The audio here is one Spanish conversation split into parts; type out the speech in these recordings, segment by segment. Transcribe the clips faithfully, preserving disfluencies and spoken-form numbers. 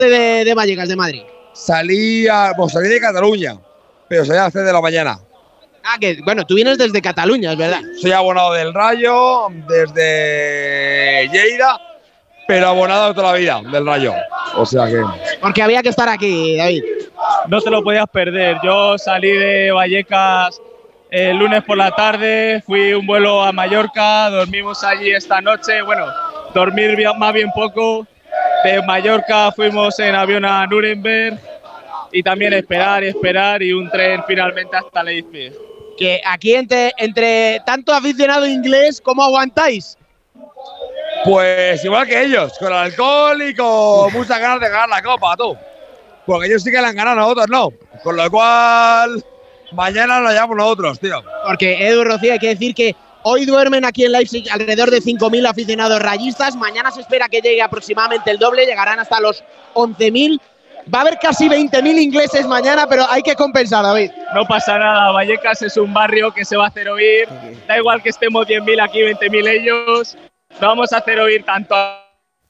de, de Vallecas, de Madrid? Salí, a, pues salí de Cataluña, pero salí a las seis de la mañana. Ah, que bueno, tú vienes desde Cataluña, es verdad. Soy abonado del Rayo, desde Lleida, pero abonado toda la vida del Rayo. O sea que… Porque había que estar aquí, David. No te lo podías perder. Yo salí de Vallecas el lunes por la tarde, fui un vuelo a Mallorca, dormimos allí esta noche. Bueno, dormir más bien poco. De Mallorca fuimos en avión a Nuremberg y también esperar y esperar y un tren finalmente hasta Leipzig. Que aquí entre, entre tanto aficionado inglés, ¿cómo aguantáis? Pues igual que ellos, con alcohol y con muchas ganas de ganar la copa, tú. Porque ellos sí que la han ganado, nosotros no. Con lo cual, mañana lo llevamos nosotros, tío. Porque Edu, Rocío, hay que decir que hoy duermen aquí en Leipzig alrededor de cinco mil aficionados rayistas. Mañana se espera que llegue aproximadamente el doble, llegarán hasta los once mil. Va a haber casi veinte mil ingleses mañana, pero hay que compensar, David. No pasa nada, Vallecas es un barrio que se va a hacer oír. Da igual que estemos diez mil aquí, veinte mil ellos. No vamos a hacer oír tanto. A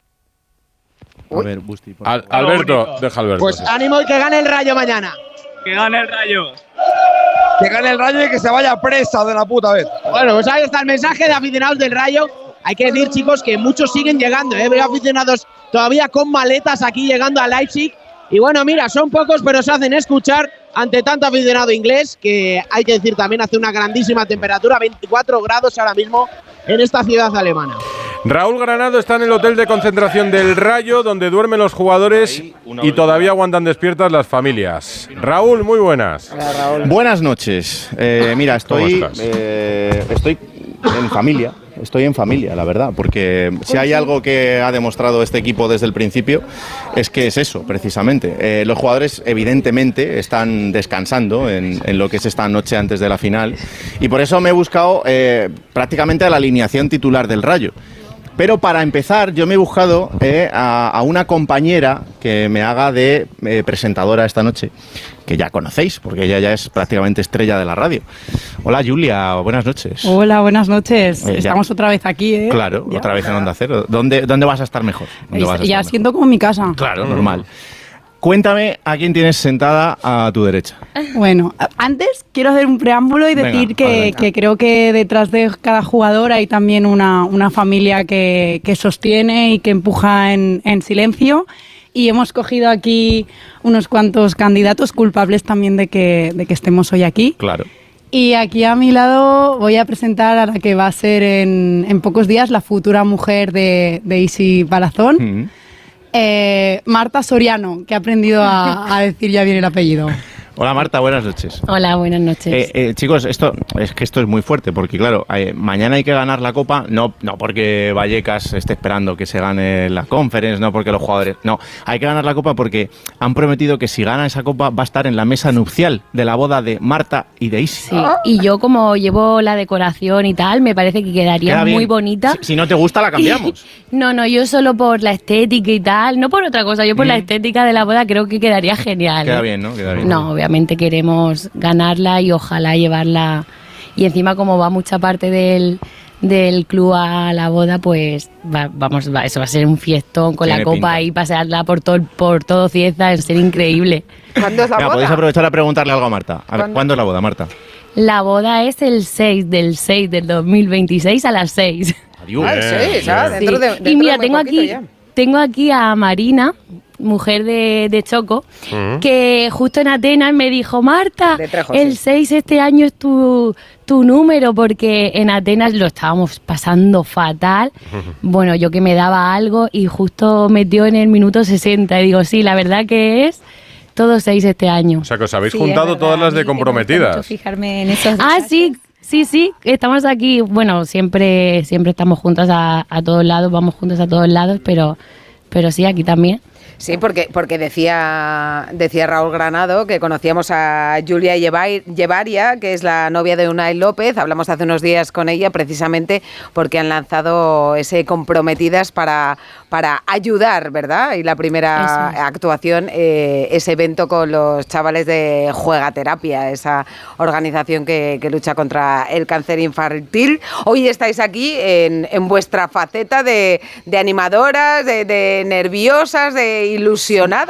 ver, Busti. Al, Alberto, deja Alberto. Pues ánimo y que gane el Rayo mañana. Que gane el Rayo. Que gane el Rayo y que se vaya presa de la puta vez. Bueno, pues ahí está el mensaje de aficionados del Rayo. Hay que decir, chicos, que muchos siguen llegando, ¿eh? Veo aficionados todavía con maletas aquí llegando a Leipzig. Y bueno, mira, son pocos, pero se hacen escuchar ante tanto aficionado inglés, que hay que decir también hace una grandísima temperatura, veinticuatro grados ahora mismo en esta ciudad alemana. Raúl Granado está en el hotel de concentración del Rayo, donde duermen los jugadores y todavía aguantan despiertas las familias. Raúl, muy buenas. Hola, Raúl. Buenas noches. Eh, mira, estoy, eh, estoy en familia. Estoy en familia, la verdad, porque si hay algo que ha demostrado este equipo desde el principio es que es eso, precisamente. Eh, los jugadores, evidentemente, están descansando en, en lo que es esta noche antes de la final y por eso me he buscado eh, prácticamente a la alineación titular del Rayo. Pero para empezar, yo me he buscado eh, a, a una compañera que me haga de eh, presentadora esta noche, que ya conocéis, porque ella ya es prácticamente estrella de la radio. Hola, Julia, buenas noches. Hola, buenas noches. Eh, Estamos otra vez aquí, ¿eh? Claro, ya. Otra vez en Onda Cero. ¿Dónde, dónde vas a estar mejor? ¿Dónde vas a Ya estar siento mejor? Como mi casa. Claro, normal. Cuéntame a quién tienes sentada a tu derecha. Bueno, antes quiero hacer un preámbulo y decir Venga, que, que creo que detrás de cada jugador hay también una, una familia que, que sostiene y que empuja en, en silencio. Y hemos cogido aquí unos cuantos candidatos culpables también de que, de que estemos hoy aquí. Claro. Y aquí a mi lado voy a presentar a la que va a ser en, en pocos días la futura mujer de, de Isi Palazón. Mm. Eh, Marta Soriano, que ha aprendido a, a decir ya bien el apellido. Hola Marta, buenas noches. Hola, buenas noches. Eh, eh, chicos, esto es que esto es muy fuerte porque claro, eh, mañana hay que ganar la Copa, no, no porque Vallecas esté esperando que se gane la Conference, no porque los jugadores, no, hay que ganar la Copa porque han prometido que si gana esa Copa va a estar en la mesa nupcial de la boda de Marta y de Isi. Sí, y yo como llevo la decoración y tal, me parece que quedaría Queda muy bien. bonita. Si, si no te gusta la cambiamos. No, no, yo solo por la estética y tal, no por otra cosa, yo por mm. la estética de la boda creo que quedaría genial. Queda ¿eh? bien, ¿no? Queda bien. No, obviamente queremos ganarla y ojalá llevarla. Y encima como va mucha parte del, del club a la boda, pues va, vamos, va, eso va a ser un fiestón con Tiene la copa pinta. Y pasearla por todo, por todo Cieza, va a ser increíble. ¿Cuándo es la Mira, boda? podéis aprovechar a preguntarle algo a Marta. A ver, ¿Cuándo? ¿cuándo es la boda, Marta? La boda es el seis del seis del dos mil veintiséis a las seis. Adiós. Ah, sí, ya, Sí. dentro de, dentro Y mira, de muy tengo poquito aquí, ya. tengo aquí a Marina, mujer de, de Choco, uh-huh. que justo en Atenas me dijo, Marta, De Trejo, el sí. seis este año es tu, tu número, porque en Atenas lo estábamos pasando fatal. Uh-huh. Bueno, yo que me daba algo y justo metió en el minuto sesenta. Y digo, sí, la verdad que es todo seis este año. O sea, que os habéis Sí, juntado es verdad, todas las a mí de que me gusta comprometidas. mucho fijarme en esos Ah, detalles. sí, sí, sí, estamos aquí, bueno, siempre, siempre estamos juntas a, a todos lados, vamos juntas a todos lados, pero, pero sí, aquí también. Sí, porque, porque decía, decía Raúl Granado que conocíamos a Julia Llevaria, que es la novia de Unai López. Hablamos hace unos días con ella precisamente porque han lanzado ese Comprometidas para, para ayudar, ¿verdad? Y la primera Eso. actuación, eh, ese evento con los chavales de Juegaterapia, esa organización que, que lucha contra el cáncer infantil. Hoy estáis aquí en, en vuestra faceta de, de animadoras, de, de nerviosas, de ilusionada.